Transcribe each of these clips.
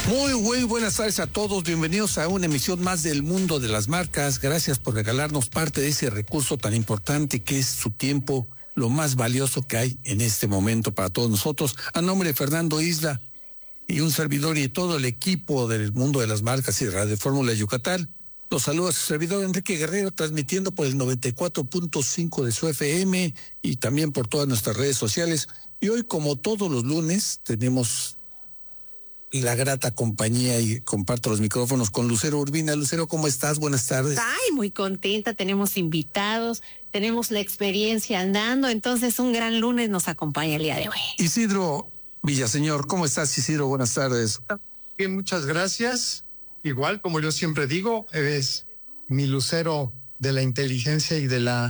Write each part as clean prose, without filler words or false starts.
Muy buenas tardes a todos, bienvenidos a una emisión más del Mundo de las Marcas. Gracias por regalarnos parte de ese recurso tan importante que es su tiempo, lo más valioso que hay en este momento para todos nosotros. A nombre de Fernando Isla y un servidor y todo el equipo del Mundo de las Marcas y Radio Fórmula Yucatán, los saluda su servidor Enrique Guerrero, transmitiendo por el 94.5 de su FM y también por todas nuestras redes sociales. Y hoy, como todos los lunes, tenemos la grata compañía y comparto los micrófonos con Lucero Urbina. Lucero, ¿cómo estás? Buenas tardes. Ay, muy contenta, tenemos invitados, tenemos la experiencia andando, entonces un gran lunes nos acompaña el día de hoy. Isidro Villaseñor, ¿cómo estás, Isidro? Buenas tardes. Bien, muchas gracias. Igual, como yo siempre digo, eres mi lucero de la inteligencia y de la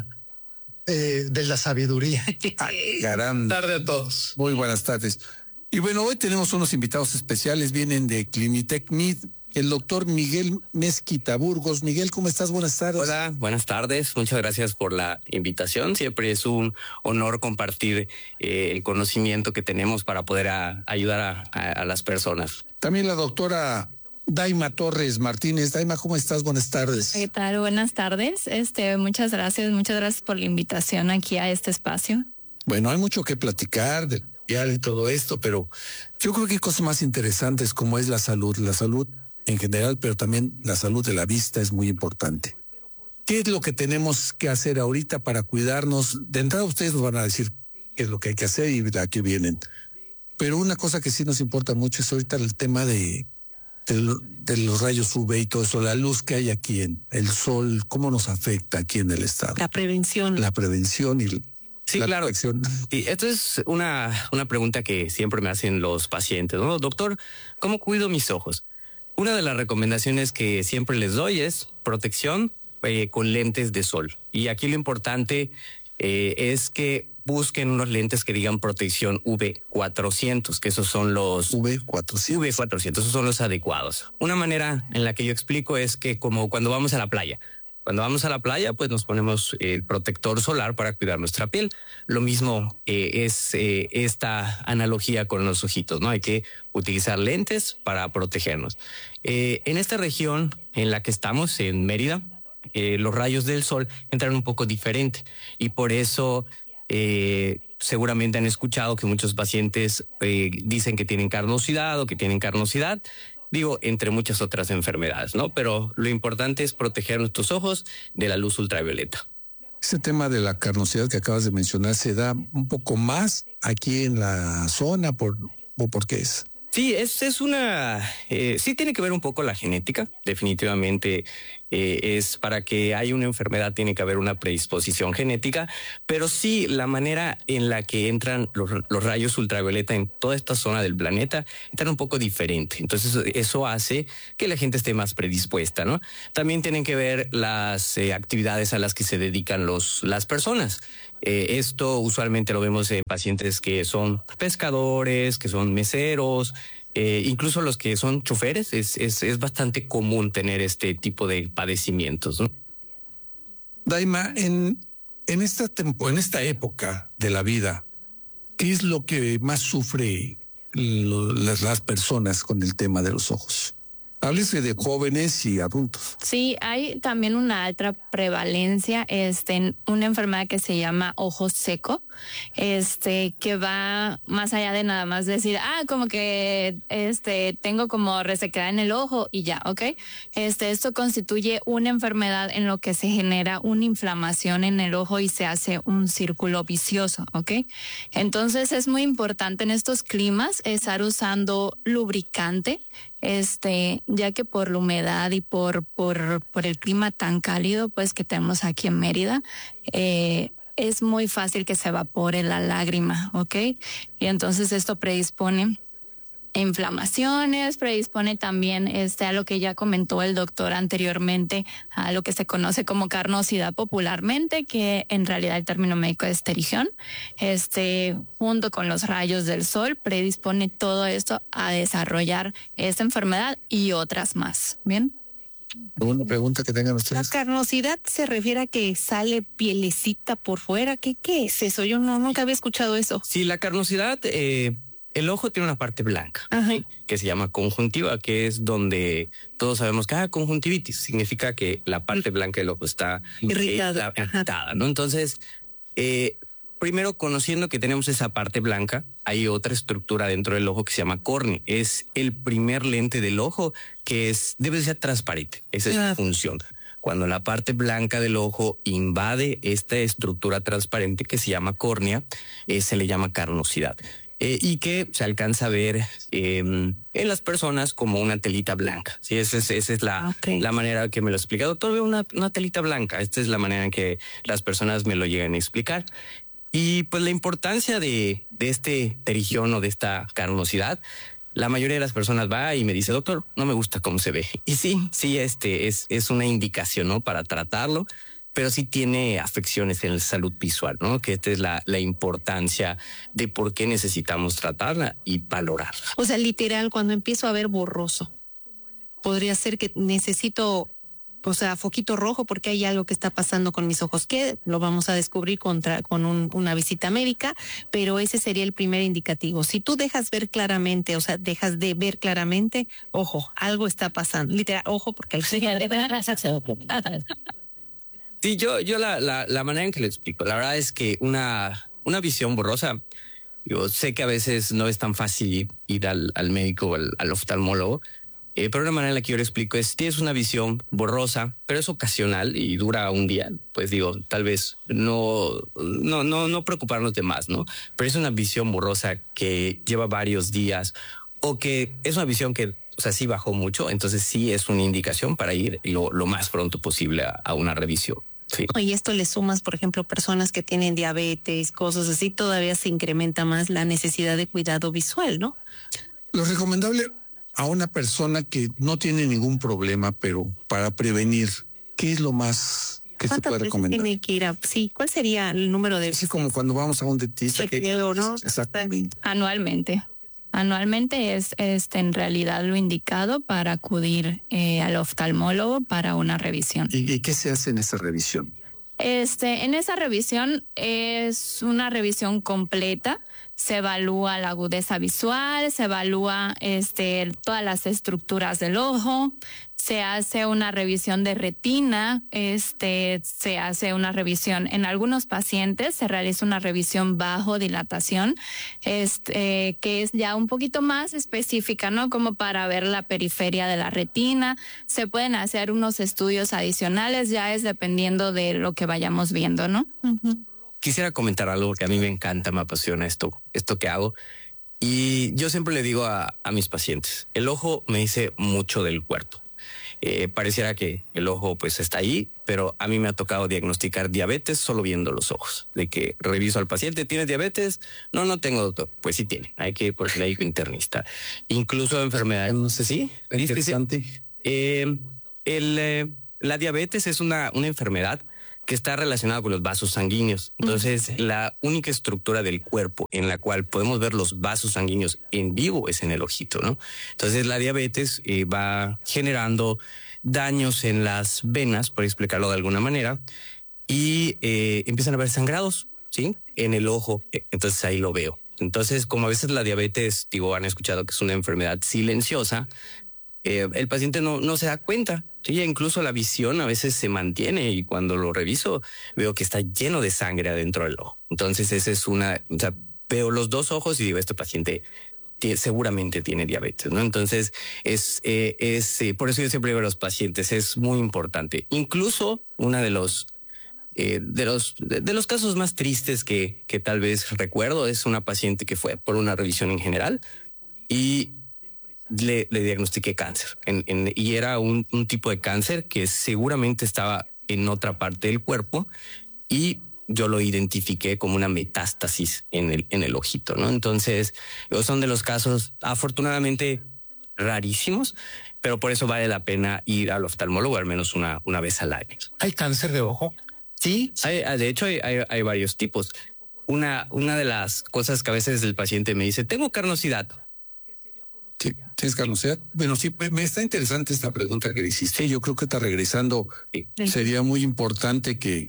sabiduría. Ay, caramba. Buenas tardes a todos. Muy buenas tardes. Y bueno, hoy tenemos unos invitados especiales, vienen de Clinitec Mid, el doctor Miguel Mezquita Burgos. Miguel, ¿cómo estás? Buenas tardes. Hola, buenas tardes. Muchas gracias por la invitación. Siempre es un honor compartir el conocimiento que tenemos para poder ayudar a las personas. También la doctora Daima Torres Martínez. Daima, ¿cómo estás? Buenas tardes. ¿Qué tal? Buenas tardes. Muchas gracias por la invitación aquí a este espacio. Bueno, hay mucho que platicar de y todo esto, pero yo creo que hay cosas más interesantes como es la salud en general, pero también la salud de la vista es muy importante. ¿Qué es lo que tenemos que hacer ahorita para cuidarnos? De entrada ustedes nos van a decir qué es lo que hay que hacer y a qué vienen. Pero una cosa que sí nos importa mucho es ahorita el tema de los rayos UV y todo eso, la luz que hay aquí en el sol, cómo nos afecta aquí en el estado. La prevención. La prevención y sí, claro. Y esto es una pregunta que siempre me hacen los pacientes, ¿no? Doctor, ¿cómo cuido mis ojos? Una de las recomendaciones que siempre les doy es protección con lentes de sol. Y aquí lo importante es que busquen unos lentes que digan protección UV400, que esos son los UV400, esos son los adecuados. Una manera en la que yo explico es que como cuando vamos a la playa, pues nos ponemos el protector solar para cuidar nuestra piel. Lo mismo es esta analogía con los ojitos, ¿no? Hay que utilizar lentes para protegernos. En esta región en la que estamos, en Mérida, los rayos del sol entran un poco diferente y por eso seguramente han escuchado que muchos pacientes dicen que tienen carnosidad o que tienen carnosidad. Digo, entre muchas otras enfermedades, ¿no? Pero lo importante es proteger nuestros ojos de la luz ultravioleta. Ese tema de la carnosidad que acabas de mencionar, ¿se da un poco más aquí en la zona o por qué es? Sí, sí tiene que ver un poco la genética, definitivamente es para que haya una enfermedad tiene que haber una predisposición genética, pero sí la manera en la que entran los rayos ultravioleta en toda esta zona del planeta entran un poco diferente, entonces eso hace que la gente esté más predispuesta, ¿no? También tienen que ver las actividades a las que se dedican las personas. Esto usualmente lo vemos en pacientes que son pescadores, que son meseros, incluso los que son choferes. Es bastante común tener este tipo de padecimientos, ¿no? Daima, en esta época de la vida, ¿qué es lo que más sufre las personas con el tema de los ojos? Háblese de jóvenes y adultos. Sí, hay también una alta prevalencia en una enfermedad que se llama ojo seco, que va más allá de nada más decir, como que tengo como resequedad en el ojo y ya, ¿ok? Esto constituye una enfermedad en lo que se genera una inflamación en el ojo y se hace un círculo vicioso, ¿ok? Entonces es muy importante en estos climas estar usando lubricante, ya que por la humedad y por el clima tan cálido pues que tenemos aquí en Mérida, es muy fácil que se evapore la lágrima, ¿ok? Y entonces esto predispone inflamaciones, predispone también a lo que ya comentó el doctor anteriormente, a lo que se conoce como carnosidad popularmente, que en realidad el término médico es terigión. Junto con los rayos del sol, predispone todo esto a desarrollar esta enfermedad y otras más. ¿Bien? ¿Alguna pregunta que tengan ustedes? ¿La carnosidad se refiere a que sale pielecita por fuera? ¿Qué es eso? Yo nunca había escuchado eso. Sí, la carnosidad el ojo tiene una parte blanca, Ajá. ¿sí? Que se llama conjuntiva, que es donde todos sabemos que conjuntivitis significa que la parte blanca del ojo está Irritada. irritada, ¿no? Entonces, primero, conociendo que tenemos esa parte blanca, hay otra estructura dentro del ojo que se llama córnea. Es el primer lente del ojo que debe ser transparente. Esa es su función. Cuando la parte blanca del ojo invade esta estructura transparente que se llama córnea, se le llama carnosidad. Y que se alcanza a ver en las personas como una telita blanca. Sí, esa es la manera que me lo explica. Doctor, veo una telita blanca. Esta es la manera en que las personas me lo llegan a explicar. Y pues la importancia de este terigión o de esta carnosidad, la mayoría de las personas va y me dice, doctor, no me gusta cómo se ve. Y sí, es una indicación, ¿no? Para tratarlo, pero sí tiene afecciones en la salud visual, ¿no? Que esta es la importancia de por qué necesitamos tratarla y valorarla. O sea, literal, cuando empiezo a ver borroso, podría ser que necesito, o sea, foquito rojo porque hay algo que está pasando con mis ojos, que lo vamos a descubrir con una visita médica, pero ese sería el primer indicativo. Si tú dejas ver claramente, o sea, dejas de ver claramente, ojo, algo está pasando. Literal, ojo, porque Sí, yo la manera en que le explico, la verdad es que una visión borrosa, yo sé que a veces no es tan fácil ir al médico o al oftalmólogo, pero una manera en la que yo le explico es, tienes una visión borrosa, pero es ocasional y dura un día, pues digo, tal vez no preocuparnos de más, ¿no? Pero es una visión borrosa que lleva varios días o que es una visión que, o sea, sí bajó mucho, entonces sí es una indicación para ir lo más pronto posible a una revisión. Sí. Y esto le sumas, por ejemplo, personas que tienen diabetes, cosas así, todavía se incrementa más la necesidad de cuidado visual, ¿no? Lo recomendable a una persona que no tiene ningún problema, pero para prevenir, ¿qué es lo más que se puede recomendar? Tiene que ir sí, ¿cuál sería el número de Es como cuando vamos a un dentista. chequeo, ¿no? Exactamente. Anualmente es en realidad lo indicado para acudir al oftalmólogo para una revisión. ¿Y qué se hace en esa revisión? En esa revisión es una revisión completa. Se evalúa la agudeza visual, se evalúa todas las estructuras del ojo, se hace una revisión de retina, se hace una revisión en algunos pacientes, se realiza una revisión bajo dilatación, que es ya un poquito más específica, ¿no? Como para ver la periferia de la retina. Se pueden hacer unos estudios adicionales, ya es dependiendo de lo que vayamos viendo, ¿no? Uh-huh. Quisiera comentar algo que a mí me encanta, me apasiona esto que hago. Y yo siempre le digo a mis pacientes, el ojo me dice mucho del cuerpo. Pareciera que el ojo pues está ahí, pero a mí me ha tocado diagnosticar diabetes solo viendo los ojos. De que reviso al paciente, ¿tienes diabetes? No tengo, doctor. Pues sí tiene, hay que ir por el médico internista. Incluso enfermedades, no sé si. Interesante. La diabetes es una enfermedad que está relacionada con los vasos sanguíneos. Entonces, la única estructura del cuerpo en la cual podemos ver los vasos sanguíneos en vivo es en el ojito, ¿no? Entonces, la diabetes va generando daños en las venas, por explicarlo de alguna manera, y empiezan a haber sangrados, ¿sí? En el ojo. Entonces, ahí lo veo. Entonces, como a veces la diabetes, han escuchado que es una enfermedad silenciosa, el paciente no se da cuenta. Sí, incluso la visión a veces se mantiene y cuando lo reviso veo que está lleno de sangre adentro del ojo. Entonces esa es veo los dos ojos y digo, este paciente seguramente tiene diabetes, ¿no? Entonces por eso yo siempre digo a los pacientes, es muy importante. Incluso una de los casos más tristes que tal vez recuerdo es una paciente que fue por una revisión en general y le diagnostiqué cáncer y era un tipo de cáncer que seguramente estaba en otra parte del cuerpo y yo lo identifiqué como una metástasis en el ojito, ¿no? Entonces son de los casos afortunadamente rarísimos, pero por eso vale la pena ir al oftalmólogo al menos una vez al año. ¿Hay cáncer de ojo? Sí, de hecho hay varios tipos. Una de las cosas que a veces el paciente me dice, tengo carnosidad. Sí, ¿tienes carnosidad? Bueno, sí, me está interesante esta pregunta que hiciste. Yo creo que está regresando. Sería muy importante que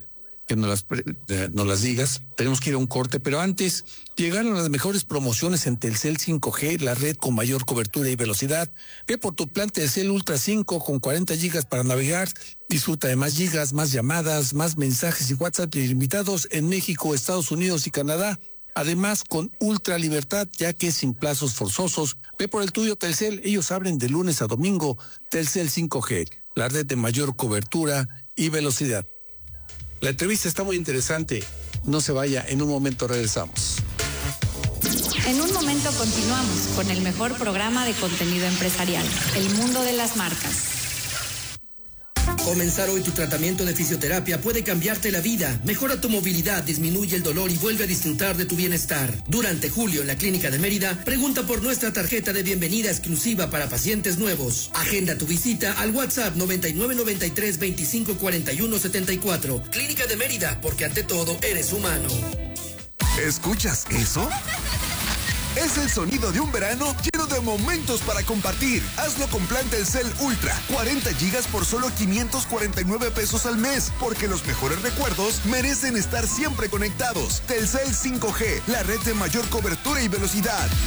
que nos las digas. Tenemos que ir a un corte, pero antes llegaron las mejores promociones en Telcel 5G, la red con mayor cobertura y velocidad. Ve por tu plan Telcel Ultra 5 con 40 gigas para navegar. Disfruta de más gigas, más llamadas, más mensajes y WhatsApp ilimitados en México, Estados Unidos y Canadá. Además, con ultra libertad, ya que sin plazos forzosos. Ve por el tuyo Telcel, ellos abren de lunes a domingo. Telcel 5G, la red de mayor cobertura y velocidad. La entrevista está muy interesante. No se vaya, en un momento regresamos. En un momento continuamos con el mejor programa de contenido empresarial, El Mundo de las Marcas. Comenzar hoy tu tratamiento de fisioterapia puede cambiarte la vida, mejora tu movilidad, disminuye el dolor y vuelve a disfrutar de tu bienestar. Durante julio en la Clínica de Mérida, pregunta por nuestra tarjeta de bienvenida exclusiva para pacientes nuevos. Agenda tu visita al WhatsApp 9993 25 41 74. Clínica de Mérida, porque ante todo eres humano. ¿Escuchas eso? Es el sonido de un verano lleno de momentos para compartir. Hazlo con plan Telcel Ultra. 40 gigas por solo 549 pesos al mes. Porque los mejores recuerdos merecen estar siempre conectados. Telcel 5G, la red de mayor cobertura y velocidad.